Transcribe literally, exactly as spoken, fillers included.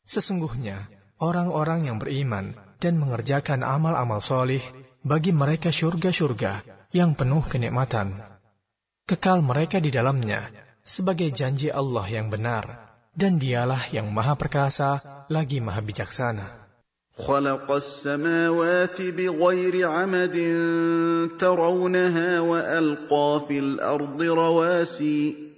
Sesungguhnya, orang-orang yang beriman dan mengerjakan amal-amal solih, bagi mereka syurga-syurga yang penuh kenikmatan. Kekal mereka di dalamnya, sebagai janji Allah yang benar, dan dialah yang maha perkasa, lagi maha bijaksana. خلق السماوات بغير عمد ترونها وألقى في الأرض رواسي